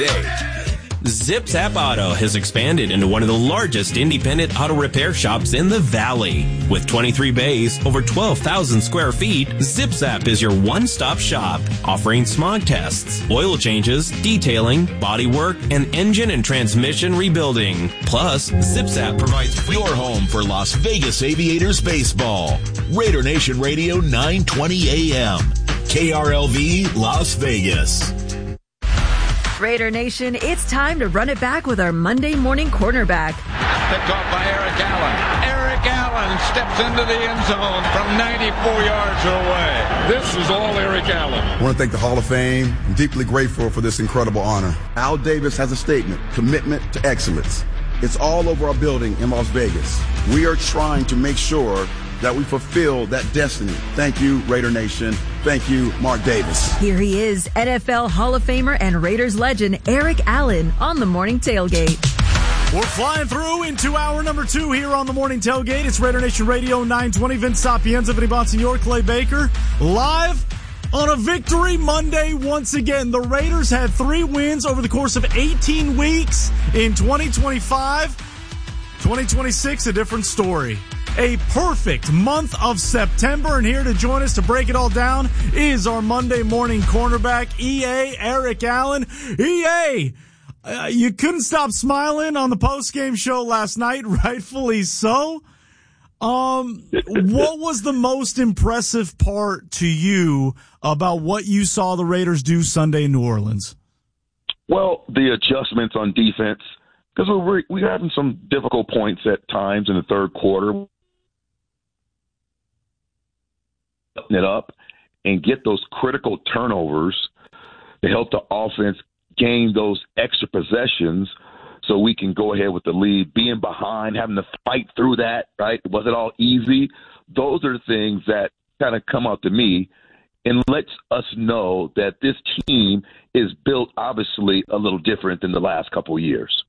Zip Zap Auto has expanded into one of the largest independent auto repair shops in the Valley. With 23 bays, over 12,000 square feet, Zip Zap is your one-stop shop, offering smog tests, oil changes, detailing, body work, and engine and transmission rebuilding. Plus, Zip Zap provides your home for Las Vegas Aviators baseball. Raider Nation Radio 920 AM. KRLV Las Vegas. Raider Nation, it's time to run it back with our Monday morning cornerback. Picked off by Eric Allen. Eric Allen steps into the end zone from 94 yards away. This is all Eric Allen. I want to thank the Hall of Fame. I'm deeply grateful for this incredible honor. Al Davis has a statement, commitment to excellence. It's all over our building in Las Vegas. We are trying to make sure that we fulfill that destiny. Thank you, Raider Nation. Thank you, Mark Davis. Here he is, NFL Hall of Famer and Raiders legend Eric Allen on the Morning Tailgate. We're flying through into hour number 2 here on the Morning Tailgate. It's Raider Nation Radio 920. Vince Sapienza, Vinny Bonsignore, Clay Baker, live on a Victory Monday once again. The Raiders had 3 wins over the course of 18 weeks in 2025. 2026, a different story. A perfect month of September, and here to join us to break it all down is our Monday morning cornerback, EA Eric Allen. EA, you couldn't stop smiling on the post-game show last night, rightfully so. What was the most impressive part to you about what you saw the Raiders do Sunday in New Orleans? Well, the adjustments on defense, because we're having some difficult points at times in the third quarter. It up and get those critical turnovers to help the offense gain those extra possessions so we can go ahead with the lead. Being behind, having to fight through that, right? Was it all easy? Those are things that kind of come out to me and lets us know that this team is built obviously a little different than the last couple of years.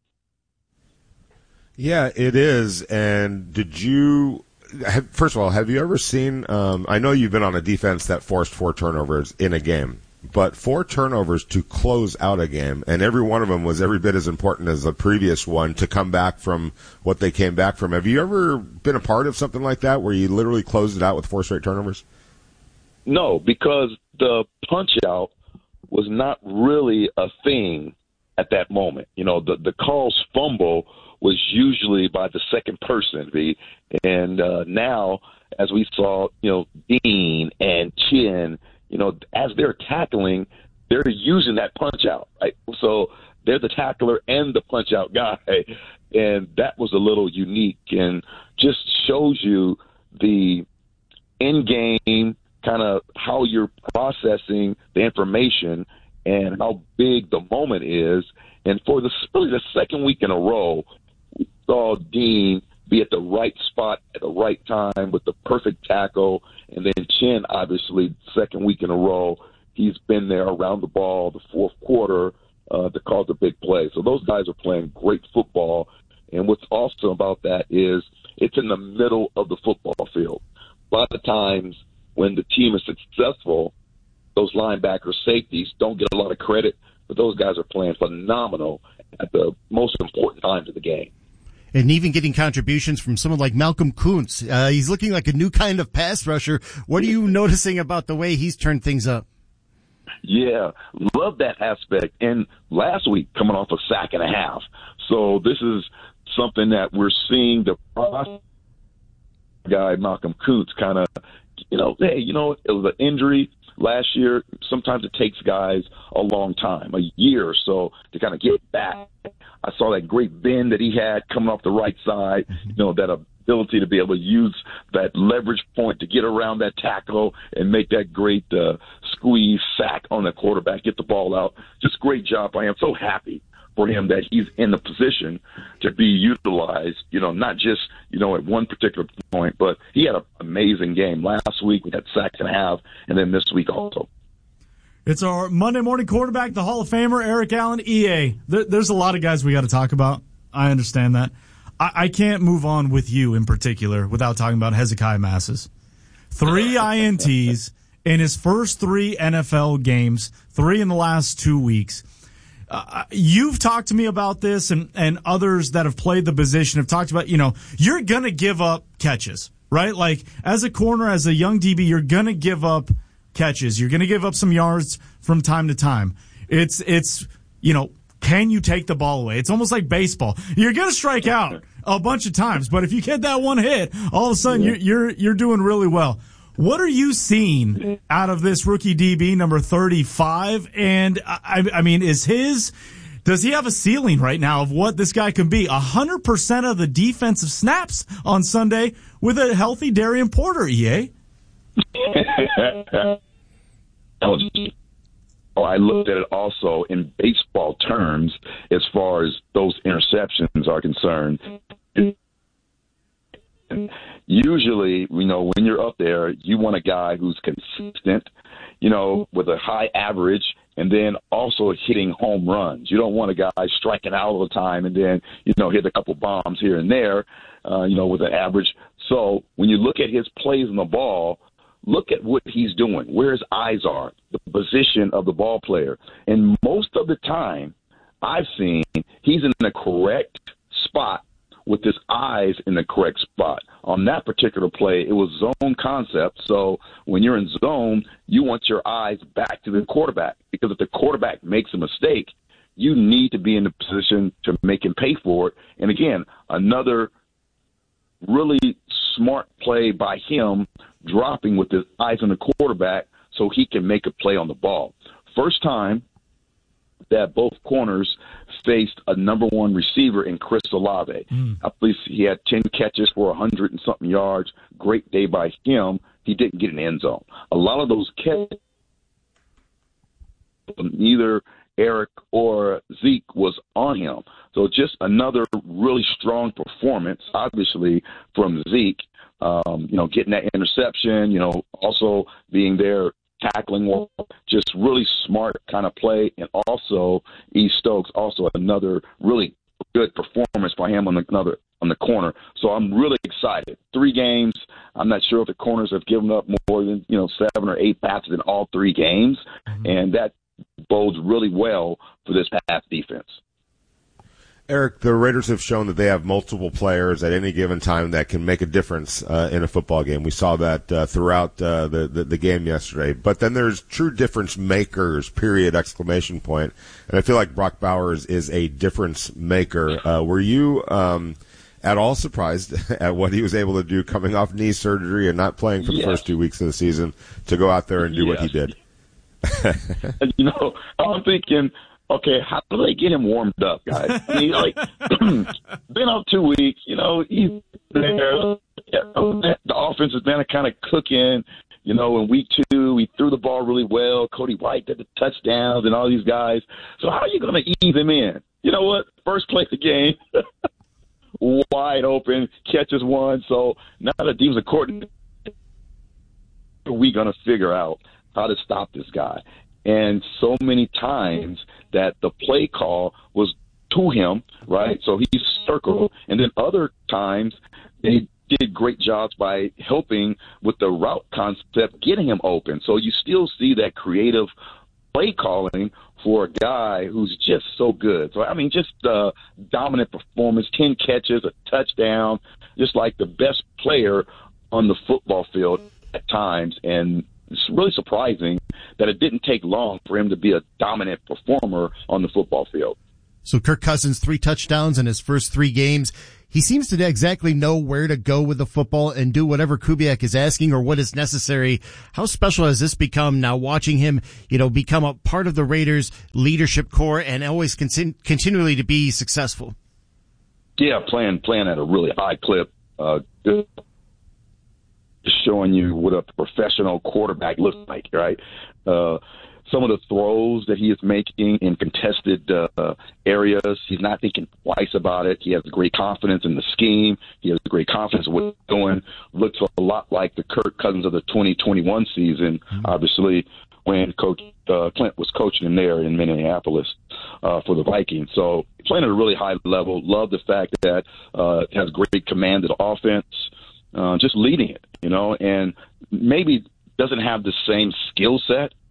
Yeah, it is. And first of all, have you ever seen, I know you've been on a defense that forced 4 turnovers in a game, but 4 turnovers to close out a game, and every one of them was every bit as important as the previous one to come back from what they came back from. Have you ever been a part of something like that where you literally closed it out with 4 straight turnovers? No, because the punch-out was not really a thing at that moment. You know, the call's fumble was usually by the second person, and now, as we saw, Dean and Chin, as they're tackling, they're using that punch out, right? So they're the tackler and the punch out guy, and that was a little unique and just shows you the in-game kind of how you're processing the information and how big the moment is. And for really the second week in a row, we saw Dean be at the right spot at the right time with the perfect tackle. And then Chin, obviously, second week in a row, he's been there around the ball, the fourth quarter, to cause a big play. So those guys are playing great football. And what's awesome about that is it's in the middle of the football field. A lot of times when the team is successful, those linebackers, safeties don't get a lot of credit, but those guys are playing phenomenal at the most important times of the game. And even getting contributions from someone like Malcolm Kuntz. He's looking like a new kind of pass rusher. What are you noticing about the way he's turned things up? Yeah, love that aspect. And last week, coming off a sack and a half. So this is something that we're seeing the guy, Malcolm Kuntz, kind of, it was an injury last year. Sometimes it takes guys a long time, a year or so, to kind of get back. I saw that great bend that he had coming off the right side, that ability to be able to use that leverage point to get around that tackle and make that great squeeze sack on the quarterback, get the ball out. Just great job. I am so happy for him that he's in the position to be utilized, not just, at one particular point, but he had an amazing game. Last week we had sack and a half, and then this week also. It's our Monday morning quarterback, the Hall of Famer, Eric Allen, EA. There's a lot of guys we got to talk about. I understand that. I can't move on with you in particular without talking about Hezekiah Masses. 3 INTs in his first 3 NFL games, 3 in the last 2 weeks. You've talked to me about this, and others that have played the position have talked about, you're going to give up catches, right? Like, as a corner, as a young DB, you're going to give up catches. You're going to give up some yards from time to time. It's can you take the ball away? It's almost like baseball. You're going to strike out a bunch of times, but if you get that one hit, all of a sudden you're doing really well. What are you seeing out of this rookie DB, number 35? And I mean, does he have a ceiling right now of what this guy can be? 100% of the defensive snaps on Sunday with a healthy Darian Porter, EA. I looked at it also in baseball terms as far as those interceptions are concerned. Usually, when you're up there, you want a guy who's consistent, with a high average, and then also hitting home runs. You don't want a guy striking out all the time and then, hit a couple bombs here and there, with an average. So when you look at his plays on the ball, look at what he's doing, where his eyes are, the position of the ball player. And most of the time I've seen he's in the correct spot with his eyes in the correct spot. On that particular play, it was zone concept. So when you're in zone, you want your eyes back to the quarterback, because if the quarterback makes a mistake, you need to be in the position to make him pay for it. And again, another really smart play by him, dropping with his eyes on the quarterback so he can make a play on the ball. First time that both corners faced a number one receiver in Chris Olave. I believe he had 10 catches for 100 and something yards. Great day by him. He didn't get an end zone. A lot of those catches, neither Eric or Zeke was on him. So just another really strong performance, obviously, from Zeke, getting that interception, also being there, tackling well, just really smart kind of play. And also E. Stokes, also another really good performance by him on the corner. So I'm really excited. 3 games. I'm not sure if the corners have given up more than 7 or 8 passes in all 3 games, and that bodes really well for this pass defense. Eric, the Raiders have shown that they have multiple players at any given time that can make a difference in a football game. We saw that throughout the game yesterday. But then there's true difference makers, period, exclamation point. And I feel like Brock Bowers is a difference maker. Were you at all surprised at what he was able to do coming off knee surgery and not playing for the first 2 weeks of the season to go out there and do what he did? I'm thinking, okay, how do they get him warmed up, guys? I mean, been out 2 weeks, he's there. The offense has been kind of cooking. In week 2, we threw the ball really well. Cody White did the touchdowns and all these guys. So how are you going to ease him in? You know what? First play of the game, wide open, catches one. So now the defensive coordinator, we're going to figure out how to stop this guy. And so many times that the play call was to him, right? So he's circled. And then other times they did great jobs by helping with the route concept, getting him open. So you still see that creative play calling for a guy who's just so good. So, I mean, just dominant performance, 10 catches, a touchdown, just like the best player on the football field at times. And it's really surprising that it didn't take long for him to be a dominant performer on the football field. So Kirk Cousins, 3 touchdowns in his first 3 games. He seems to exactly know where to go with the football and do whatever Kubiak is asking or what is necessary. How special has this become now, watching him, become a part of the Raiders leadership core and always continually to be successful? Yeah, playing at a really high clip. Showing you what a professional quarterback looks like, right? Some of the throws that he is making in contested areas, he's not thinking twice about it. He has great confidence in the scheme. He has great confidence in what he's doing. Looks a lot like the Kirk Cousins of the 2021 season, obviously, when Coach Clint was coaching him there in Minneapolis for the Vikings. So playing at a really high level. Love the fact that has great command of the offense, just leading it, and maybe doesn't have the same skill set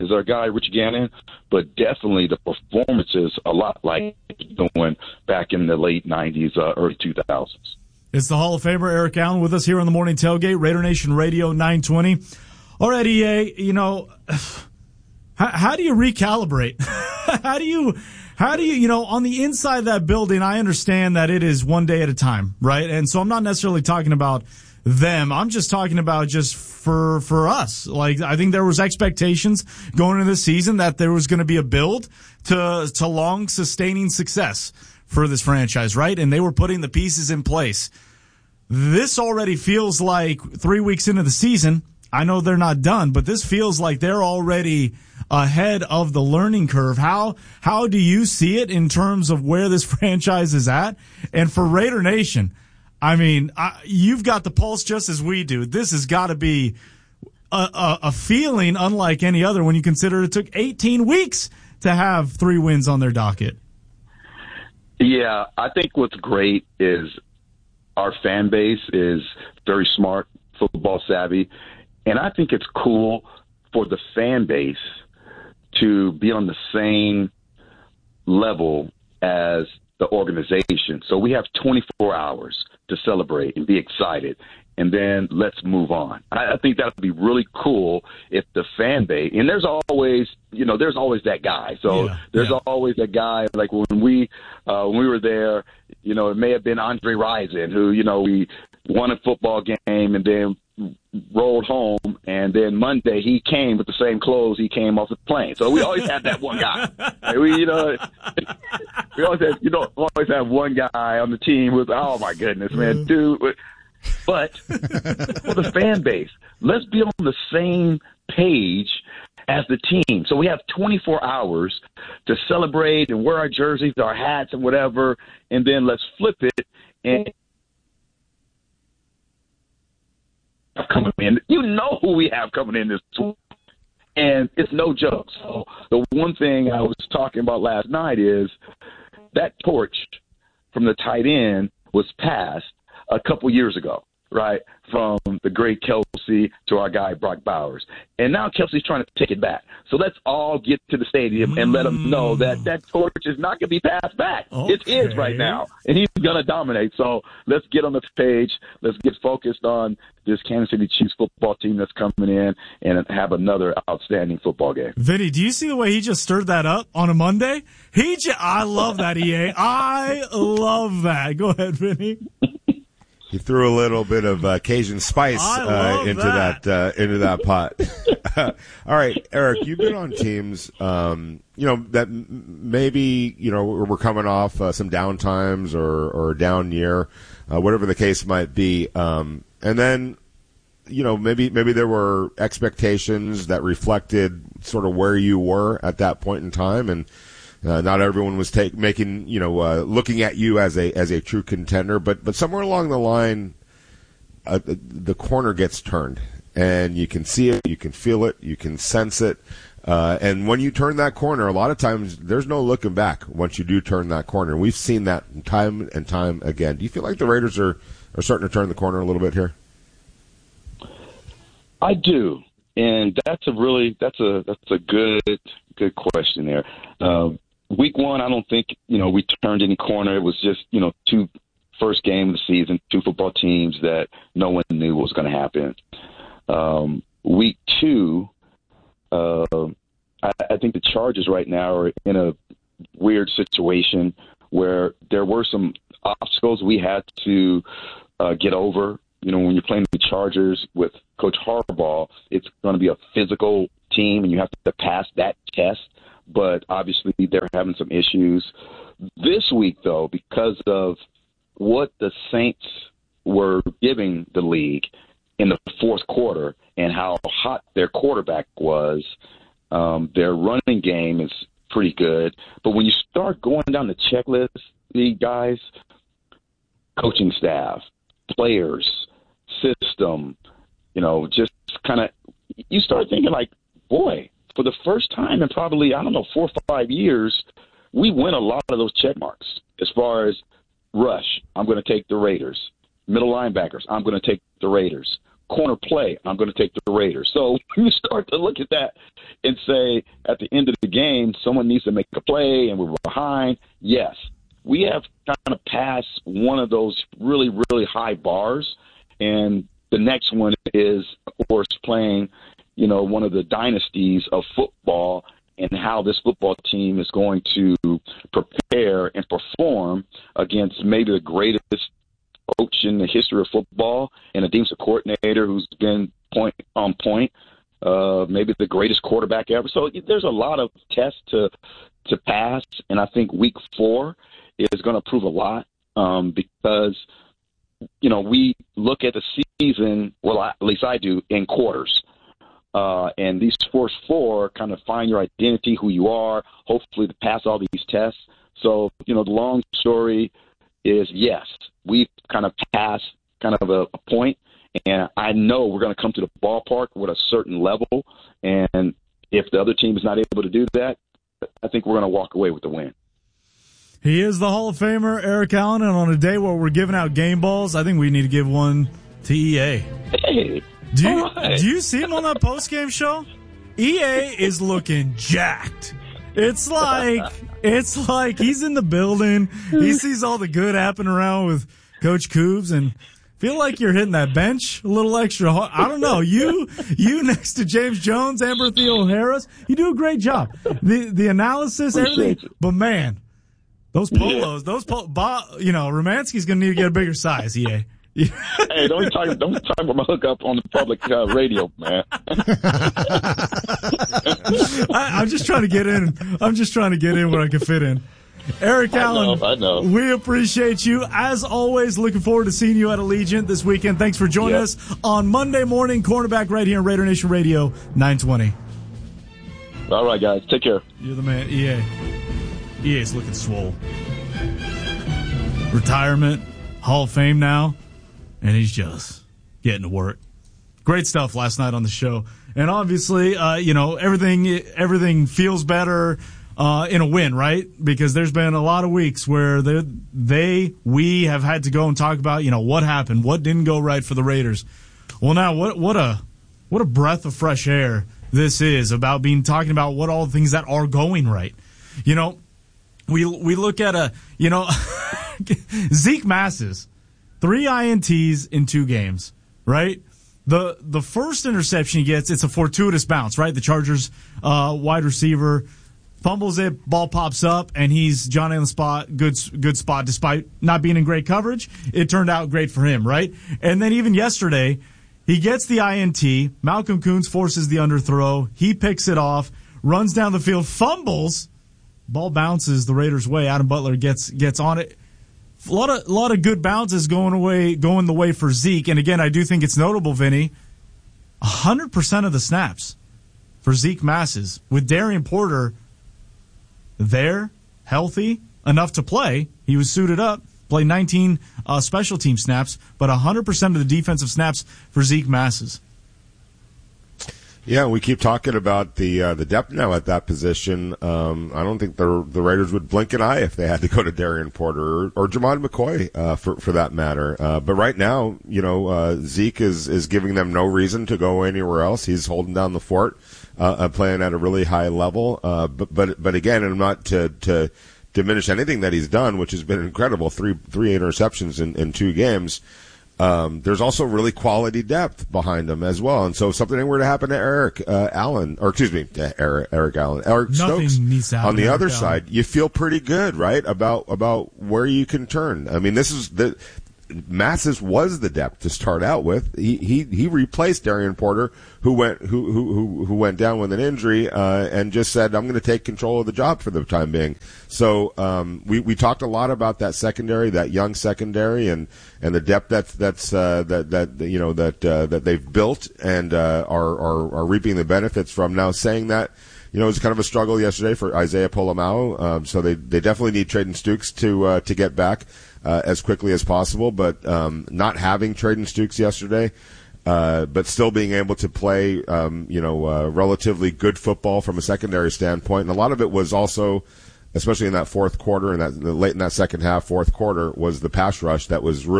is our guy Rich Gannon, but definitely the performance is a lot like doing back in the late 90s, early 2000s. It's the Hall of Famer Eric Allen with us here on the Morning Tailgate, Raider Nation Radio 920. All right, EA, you know, how do you recalibrate? How do you, on the inside of that building, I understand that it is one day at a time, right? And so I'm not necessarily talking about them. I'm just talking about just for us. Like, I think there was expectations going into this season that there was going to be a build to long sustaining success for this franchise, right? And they were putting the pieces in place. This already feels like 3 weeks into the season. I know they're not done, but this feels like they're already ahead of the learning curve. How do you see it in terms of where this franchise is at? And for Raider Nation, I mean, you've got the pulse just as we do. This has got to be a feeling unlike any other when you consider it took 18 weeks to have 3 wins on their docket. Yeah, I think what's great is our fan base is very smart, football savvy, and I think it's cool for the fan base to be on the same level as the organization. So we have 24 hours to celebrate and be excited, and then let's move on. I think that would be really cool if the fan base, and there's always that guy. So there's always that guy, like when we were there, it may have been Andre Rison, who, we won a football game and then rolled home, and then Monday he came with the same clothes he came off the plane. So we always have that one guy. We always have one guy on the team with, oh my goodness, man, dude. But for the fan base, let's be on the same page as the team. So we have 24 hours to celebrate and wear our jerseys, our hats, and whatever, and then let's flip it and coming in. You know who we have coming in this week, and it's no joke. So the one thing I was talking about last night is that torch from the tight end was passed a couple years ago, right? From the great Kelsey to our guy Brock Bowers. And now Kelsey's trying to take it back. So let's all get to the stadium and let them know that that torch is not going to be passed back. Okay. It is right now, and he's going to dominate. So let's get on the page. Let's get focused on this Kansas City Chiefs football team that's coming in and have another outstanding football game. Vinny, do you see the way he just stirred that up on a Monday? I love that, EA. I love that. Go ahead, Vinny. He threw a little bit of Cajun spice into that pot. All right, Eric, you've been on teams, that maybe we're coming off some downtimes or a down year, whatever the case might be, and then maybe there were expectations that reflected sort of where you were at that point in time, and not everyone was looking at you as a true contender, but somewhere along the line, the corner gets turned, and you can see it, you can feel it, you can sense it, and when you turn that corner, a lot of times there's no looking back once you do turn that corner. We've seen that time and time again. Do you feel like the Raiders are starting to turn the corner a little bit here? I do, and that's a good question there. Week one, I don't think, we turned any corner. It was just, two first game of the season, two football teams that no one knew what was going to happen. Week two, I think the Chargers right now are in a weird situation where there were some obstacles we had to get over. When you're playing the Chargers with Coach Harbaugh, it's going to be a physical team, and you have to pass that test. But obviously they're having some issues. This week, though, because of what the Saints were giving the league in the fourth quarter and how hot their quarterback was, their running game is pretty good. But when you start going down the checklist, the guys, coaching staff, players, system, just kind of, you start thinking like, boy, for the first time in probably, 4 or 5 years, we win a lot of those check marks. As far as rush, I'm going to take the Raiders. Middle linebackers, I'm going to take the Raiders. corner play, I'm going to take the Raiders. So you start to look at that and say, at the end of the game, someone needs to make a play and we're behind. Yes, we have kind of passed one of those really, really high bars. And the next one is, of course, playing, one of the dynasties of football and how this football team is going to prepare and perform against maybe the greatest coach in the history of football and a defensive coordinator who's been point on point, maybe the greatest quarterback ever. So there's a lot of tests to pass, and I think week 4 is going to prove a lot because, we look at the season, well, at least I do, in quarters. And these first 4 kind of find your identity, who you are, hopefully to pass all these tests. So, the long story is, yes, we've kind of passed kind of a point, and I know we're going to come to the ballpark with a certain level, and if the other team is not able to do that, I think we're going to walk away with the win. He is the Hall of Famer, Eric Allen, and on a day where we're giving out game balls, I think we need to give one to EA. Hey, do you see him on that post-game show? EA is looking jacked. It's like he's in the building. He sees all the good happening around with Coach Coobs, and feel like you're hitting that bench a little extra hard. I don't know. You next to James Jones, Amber Theoharis, you do a great job. The analysis, everything. But man, those polos, Romanski's going to need to get a bigger size, EA. Hey, don't talk about my hookup on the public radio, man. I'm just trying to get in. I'm just trying to get in where I can fit in. Eric Allen, I know. We appreciate you. As always, looking forward to seeing you at Allegiant this weekend. Thanks for joining us on Monday morning, cornerback right here on Raider Nation Radio 920. All right, guys. Take care. You're the man, EA. EA's looking swole. Retirement, Hall of Fame now. And he's just getting to work. Great stuff last night on the show. And obviously, everything feels better in a win, right? Because there's been a lot of weeks where we have had to go and talk about, what happened, what didn't go right for the Raiders. Well, now what a breath of fresh air this is about talking about what all the things that are going right. We look at Zeke Masses. 3 INTs in 2 games, right? The first interception he gets, it's a fortuitous bounce, right? The Chargers wide receiver fumbles it, ball pops up, and he's Johnny on the spot, good spot, despite not being in great coverage. It turned out great for him, right? And then even yesterday, he gets the INT, Malcolm Koonce forces the underthrow, he picks it off, runs down the field, fumbles, ball bounces the Raiders' way, Adam Butler gets on it. A lot of good bounces going the way for Zeke. And again, I do think it's notable, Vinny, 100% of the snaps for Zeke Masses with Darian Porter there, healthy, enough to play. He was suited up, played 19 special team snaps, but 100% of the defensive snaps for Zeke Masses. Yeah, we keep talking about the depth now at that position. I don't think the Raiders would blink an eye if they had to go to Darian Porter or Jamad McCoy for that matter. But right now, Zeke is giving them no reason to go anywhere else. He's holding down the fort, playing at a really high level. But again, and I'm not to diminish anything that he's done, which has been incredible. Three interceptions in 2 games. There's also really quality depth behind him as well. And so if something were to happen to Eric Stokes on the other side, you feel pretty good, right? About where you can turn. I mean, Masses was the depth to start out with. He replaced Darian Porter, who went down with an injury, and just said, "I'm going to take control of the job for the time being." So we talked a lot about that secondary, that young secondary, and the depth that they've built and are reaping the benefits from. Now, saying that, it was kind of a struggle yesterday for Isaiah Polamau, so they definitely need Traden Stukes to get back as quickly as possible. But not having Traden Stukes yesterday, but still being able to play, relatively good football from a secondary standpoint, and a lot of it was also, especially in that fourth quarter and late in that second half, fourth quarter, was the pass rush that was really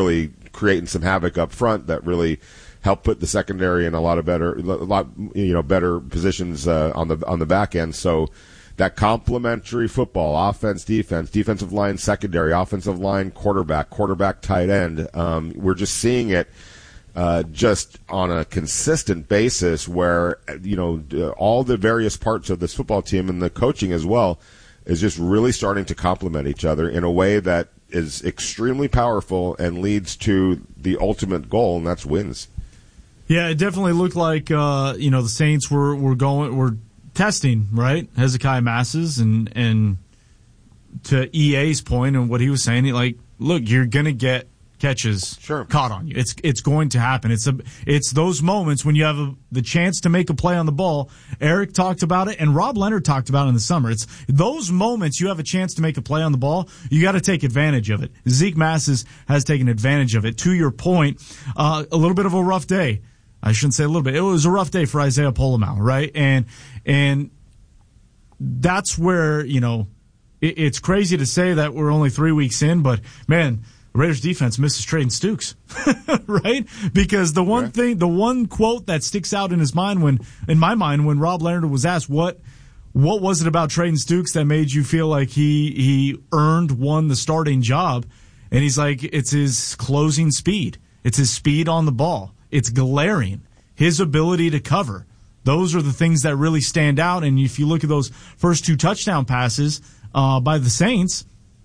creating some havoc up front that really helped put the secondary in a lot better positions on the back end. So that complementary football, offense, defense, defensive line, secondary, offensive line, quarterback, tight end. We're just seeing it just on a consistent basis where, all the various parts of this football team and the coaching as well is just really starting to complement each other in a way that is extremely powerful and leads to the ultimate goal, and that's wins. Yeah, it definitely looked like, the Saints were testing, right? Hezekiah Masses, and to EA's point and what he was saying, look, you're going to get catches caught on you. It's going to happen. It's those moments when you have the chance to make a play on the ball. Eric talked about it, and Rob Leonard talked about it in the summer. It's those moments you have a chance to make a play on the ball. You got to take advantage of it. Zeke Masses has taken advantage of it. To your point, a little bit of a rough day. I shouldn't say a little bit. It was a rough day for Isaiah Pola-Mao, right? And that's where, it's crazy to say that we're only 3 weeks in, but man, the Raiders defense misses Trayden Stukes, right? Because the one quote that sticks out in my mind when Rob Leonard was asked what was it about Trayden Stukes that made you feel like he won the starting job? And he's like, it's his closing speed. It's his speed on the ball. It's glaring. His ability to cover. Those are the things that really stand out. And if you look at those first 2 touchdown passes by the Saints,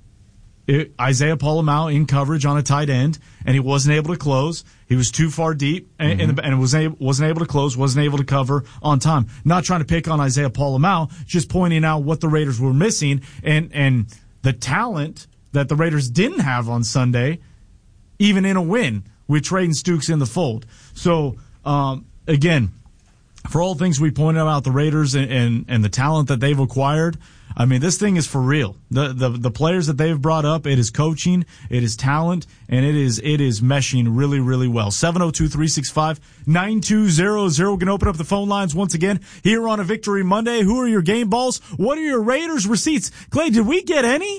Isaiah Pola-Mao in coverage on a tight end, and he wasn't able to close. He was too far deep, and wasn't able to close, wasn't able to cover on time. Not trying to pick on Isaiah Pola-Mao, just pointing out what the Raiders were missing and the talent that the Raiders didn't have on Sunday, even in a win with Trayden Stukes in the fold. So, again, for all things we pointed out, the Raiders and the talent that they've acquired, I mean, this thing is for real. The players that they've brought up, it is coaching, it is talent, and it is meshing really, really well. 702-365-9200. We're going to open up the phone lines once again here on a Victory Monday. Who are your game balls? What are your Raiders receipts? Clay, did we get any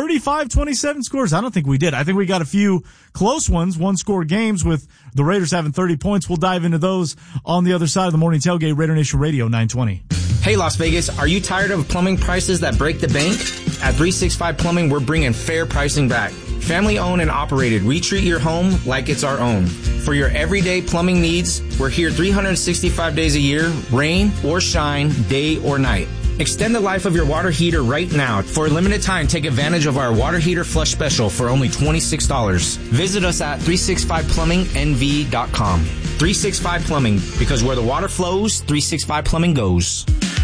35-27 scores? I don't think we did. I think we got a few close ones, one-score games with the Raiders having 30 points. We'll dive into those on the other side of the morning tailgate. Raider Nation Radio 920. Hey, Las Vegas, are you tired of plumbing prices that break the bank? At 365 Plumbing, we're bringing fair pricing back. Family owned and operated, we treat your home like it's our own. For your everyday plumbing needs, we're here 365 days a year, rain or shine, day or night. Extend the life of your water heater right now. For a limited time, take advantage of our water heater flush special for only $26. Visit us at 365plumbingnv.com. 365 Plumbing, because where the water flows, 365 Plumbing goes.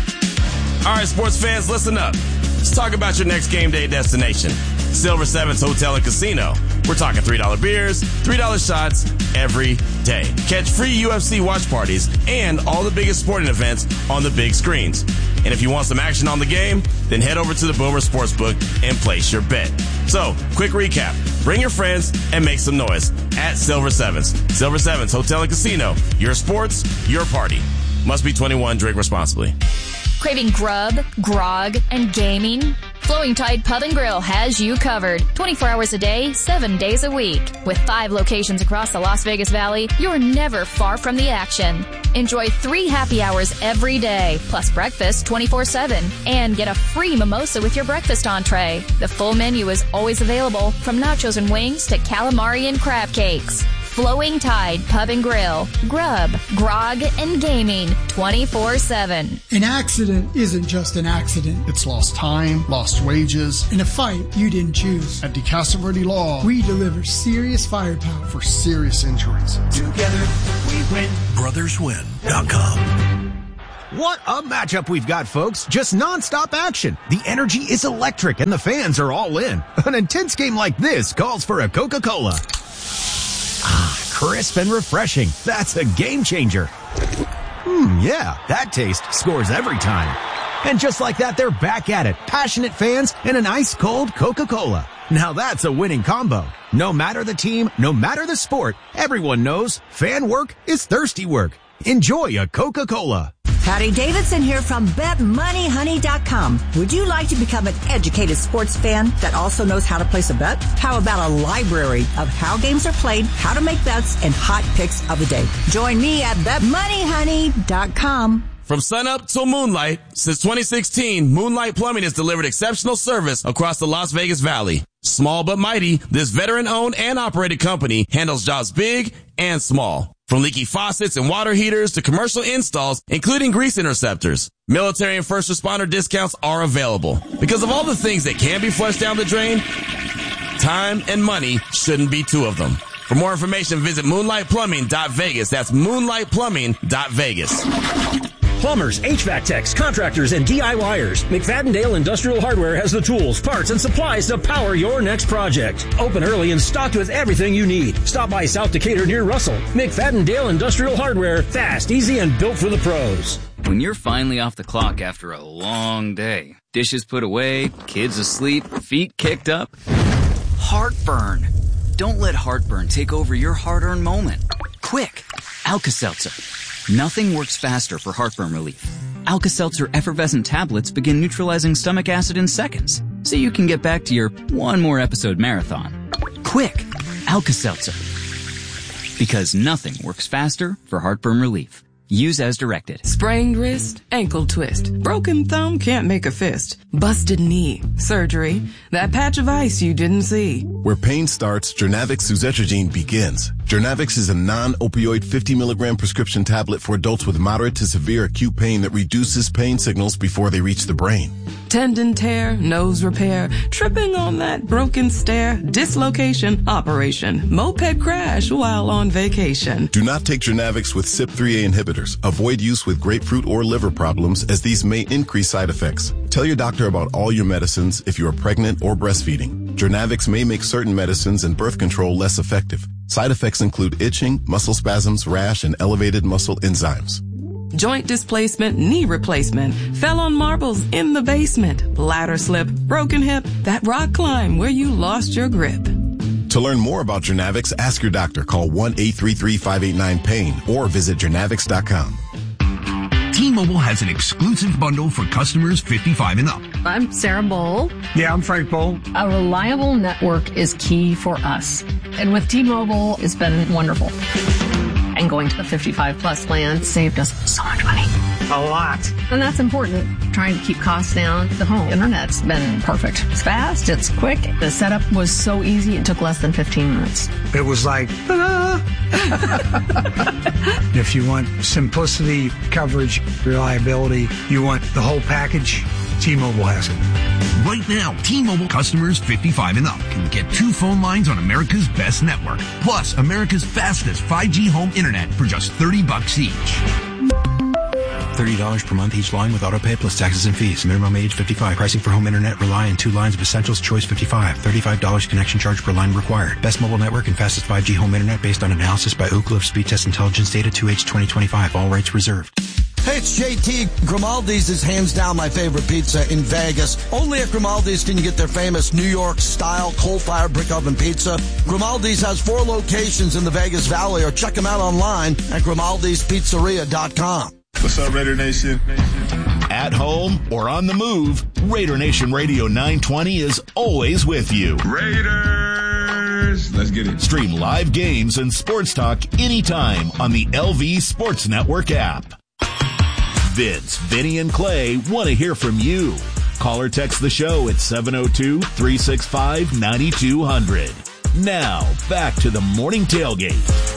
All right, sports fans, listen up. Let's talk about your next game day destination. Silver Sevens Hotel and Casino. We're talking $3 beers, $3 shots every day. Catch free UFC watch parties and all the biggest sporting events on the big screens. And if you want some action on the game, then head over to the Boomer Sportsbook and place your bet. So, quick recap. Bring your friends and make some noise at Silver Sevens. Silver Sevens Hotel and Casino. Your sports, your party. Must be 21. Drink responsibly. Craving grub, grog, and gaming? Flowing Tide Pub and Grill has you covered. 24 hours a day, 7 days a week. With 5 locations across the Las Vegas Valley, you're never far from the action. Enjoy 3 happy hours every day, plus breakfast 24/7. And get a free mimosa with your breakfast entree. The full menu is always available, from nachos and wings to calamari and crab cakes. Flowing Tide Pub and Grill. Grub, grog, and gaming 24/7. An accident isn't just an accident. It's lost time, lost wages. In a fight you didn't choose. At DeCastro Law, we deliver serious firepower for serious injuries. Together we win. BrothersWin.com. What a matchup we've got, folks. Just nonstop action. The energy is electric and the fans are all in. An intense game like this calls for a Coca-Cola. Ah, crisp and refreshing. That's a game changer. Yeah, that taste scores every time. And just like that, they're back at it. Passionate fans and an ice-cold Coca-Cola. Now that's a winning combo. No matter the team, no matter the sport, everyone knows fan work is thirsty work. Enjoy a Coca-Cola. Patty Davidson here from BetMoneyHoney.com. Would you like to become an educated sports fan that also knows how to place a bet? How about a library of how games are played, how to make bets, and hot picks of the day? Join me at BetMoneyHoney.com. From sunup till moonlight, since 2016, Moonlight Plumbing has delivered exceptional service across the Las Vegas Valley. Small but mighty, this veteran-owned and operated company handles jobs big and small. From leaky faucets and water heaters to commercial installs, including grease interceptors. Military and first responder discounts are available. Because of all the things that can be flushed down the drain, time and money shouldn't be two of them. For more information, visit moonlightplumbing.vegas. That's moonlightplumbing.vegas. Plumbers, HVAC techs, contractors, and DIYers. McFadden-Dale Industrial Hardware has the tools, parts, and supplies to power your next project. Open early and stocked with everything you need. Stop by South Decatur near Russell. McFadden-Dale Industrial Hardware. Fast, easy, and built for the pros. When you're finally off the clock after a long day, dishes put away, kids asleep, feet kicked up, heartburn. Don't let heartburn take over your hard-earned moment. Quick, Alka-Seltzer. Nothing works faster for heartburn relief. Alka-Seltzer effervescent tablets begin neutralizing stomach acid in seconds, so you can get back to your one more episode marathon. Quick, Alka-Seltzer. Because nothing works faster for heartburn relief. Use as directed. Sprained wrist, ankle twist. Broken thumb can't make a fist. Busted knee, surgery. That patch of ice you didn't see. Where pain starts, Jernavix suzetrigine begins. Jernavix is a non-opioid 50 milligram prescription tablet for adults with moderate to severe acute pain that reduces pain signals before they reach the brain. Tendon tear, nose repair, tripping on that broken stair, dislocation, operation, moped crash while on vacation. Do not take Jernavix with CYP3A inhibitors. Avoid use with grapefruit or liver problems as these may increase side effects. Tell your doctor about all your medicines if you are pregnant or breastfeeding. Jernavix may make certain medicines and birth control less effective. Side effects include itching, muscle spasms, rash, and elevated muscle enzymes. Joint displacement, knee replacement, fell on marbles in the basement, ladder slip, broken hip, that rock climb where you lost your grip. To learn more about Jernavix, ask your doctor. Call 1-833-589-PAIN or visit Jernavix.com. T-Mobile has an exclusive bundle for customers 55 and up. I'm Sarah Bowl. Yeah, I'm Frank Bowl. A reliable network is key for us. And with T-Mobile, it's been wonderful. And going to the 55 plus plan saved us so much money. A lot. And that's important. Trying to keep costs down. The home internet's been perfect. It's fast. It's quick. The setup was so easy. It took less than 15 minutes. It was like, ta-da! If you want simplicity, coverage, reliability, you want the whole package, T-Mobile has it. Right now, T-Mobile customers 55 and up can get 2 phone lines on America's best network, plus America's fastest 5G home internet for just $30 each. $30 per month each line with autopay plus taxes and fees. Minimum age 55. Pricing for home internet rely on 2 lines of Essentials Choice 55. $35 connection charge per line required. Best mobile network and fastest 5G home internet based on analysis by Ookla of Speed Test Intelligence data 2H 2025. All rights reserved. Hey, it's JT. Grimaldi's is hands down my favorite pizza in Vegas. Only at Grimaldi's can you get their famous New York-style coal-fired brick oven pizza. Grimaldi's has 4 locations in the Vegas Valley, or check them out online at Grimaldi'sPizzeria.com. What's up, Raider Nation? At home or on the move, Raider Nation Radio 920 is always with you. Raiders! Let's get it. Stream live games and sports talk anytime on the LV Sports Network app. Vince, Vinny, and Clay want to hear from you. Call or text the show at 702-365-9200. Now, back to the Morning Tailgate.